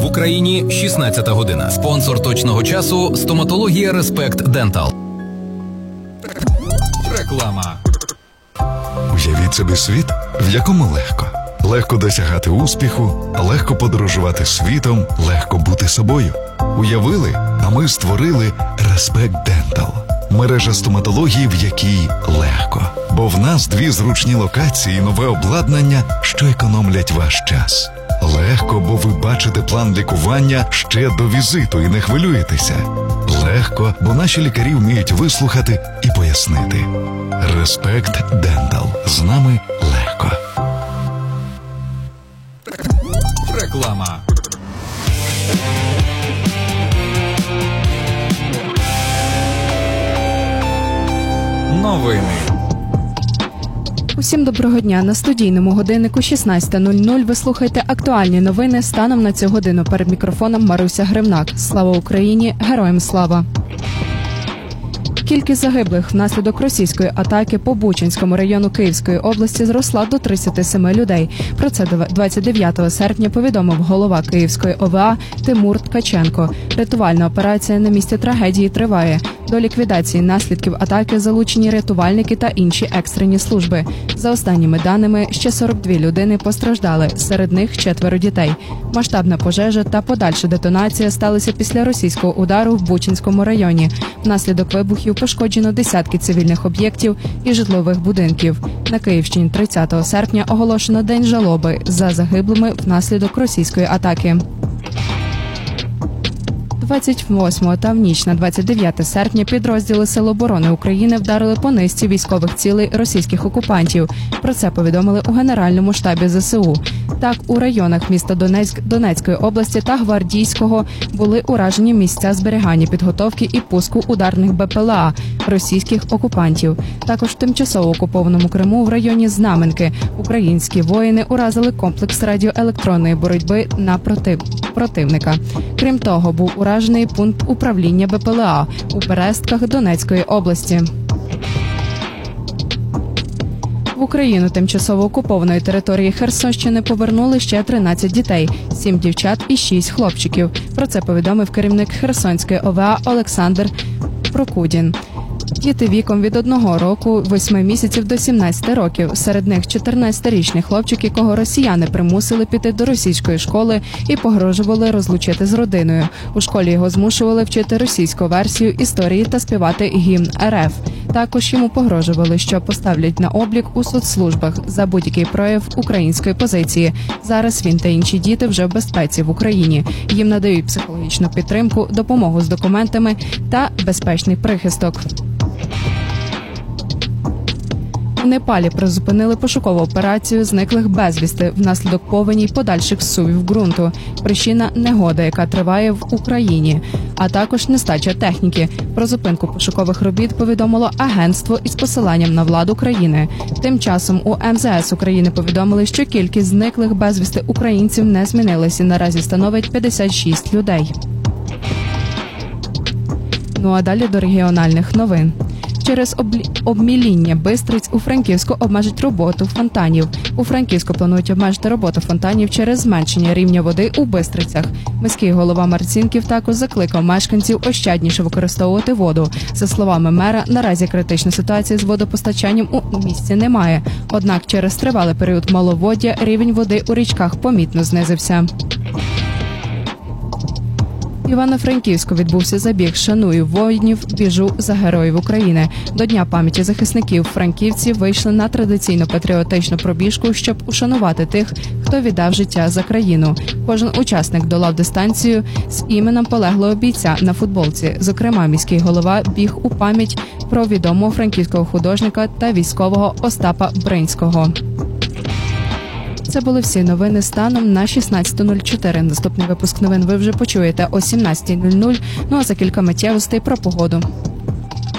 В Україні 16 година. Спонсор точного часу – стоматологія Респект Дентал. Реклама. Уявіть собі світ, в якому легко. Легко досягати успіху, легко подорожувати світом, легко бути собою. Уявили, а ми створили Респект Дентал. Мережа стоматології, в якій легко. Бо в нас 2 зручні локації і нове обладнання, що економлять ваш час. Легко, бо ви бачите план лікування ще до візиту і не хвилюєтеся. Легко, бо наші лікарі вміють вислухати і пояснити. Респект Дентал. З нами легко. Реклама. Новини. Усім доброго дня. На студійному годиннику 16:00 ви слухаєте актуальні новини станом на цю годину. Перед мікрофоном Маруся Гривнак. Слава Україні! Героям слава! Кількість загиблих внаслідок російської атаки по Бучанському району Київської області зросла до 37 людей. Про це 29 серпня повідомив голова Київської ОВА Тимур Ткаченко. Рятувальна операція на місці трагедії триває. До ліквідації наслідків атаки залучені рятувальники та інші екстрені служби. За останніми даними, ще 42 людини постраждали, серед них 4 дітей. Масштабна пожежа та подальша детонація сталися після російського удару в Бучанському районі. Внаслідок вибухів пошкоджено десятки цивільних об'єктів і житлових будинків. На Київщині 30 серпня оголошено День жалоби за загиблими внаслідок російської атаки. 28 та в ніч на 29 серпня підрозділи Сил оборони України вдарили по низці військових цілей російських окупантів. Про це повідомили у Генеральному штабі ЗСУ. Так, у районах міста Донецьк, Донецької області та Гвардійського були уражені місця зберігання, підготовки і пуску ударних БПЛА російських окупантів. Також в тимчасово окупованому Криму в районі Знаменки українські воїни уразили комплекс радіоелектронної боротьби на противника. Крім того, був уражений пункт управління БПЛА у Берестках Донецької області. В Україну тимчасово окупованої території Херсонщини повернули ще 13 дітей, 7 дівчат і 6 хлопчиків. Про це повідомив керівник Херсонської ОВА Олександр Прокудін. Діти віком від 1 року, 8 місяців до 17 років. Серед них 14-річний хлопчик, якого росіяни примусили піти до російської школи і погрожували розлучити з родиною. У школі його змушували вчити російську версію історії та співати гімн РФ. Також йому погрожували, що поставлять на облік у соцслужбах за будь-який прояв української позиції. Зараз він та інші діти вже в безпеці в Україні. Їм надають психологічну підтримку, допомогу з документами та безпечний прихисток. У Непалі призупинили пошукову операцію зниклих безвісти внаслідок повені й подальших зсувів ґрунту. Причина – негода, яка триває в Україні, а також нестача техніки. Про зупинку пошукових робіт повідомило агентство із посиланням на владу країни. Тим часом у МЗС України повідомили, що кількість зниклих безвісти українців не змінилася. Наразі становить 56 людей. Ну а далі до регіональних новин. Через обміління Бистриць у Франківську обмежать роботу фонтанів. У Франківську планують обмежити роботу фонтанів через зменшення рівня води у Бистрицях. Міський голова Марцінків також закликав мешканців ощадніше використовувати воду. За словами мера, наразі критичної ситуації з водопостачанням у місті немає. Однак через тривалий період маловоддя рівень води у річках помітно знизився. В Івано-Франківську відбувся забіг «Шаную воїнів, біжу за героїв України». До Дня пам'яті захисників франківці вийшли на традиційну патріотичну пробіжку, щоб ушанувати тих, хто віддав життя за країну. Кожен учасник долав дистанцію з іменем полеглого бійця на футболці. Зокрема, міський голова біг у пам'ять про відомого франківського художника та військового Остапа Бринського. Це були всі новини станом на 16:04. Наступний випуск новин ви вже почуєте о 17:00. Ну а за кілька миттєвостей про погоду.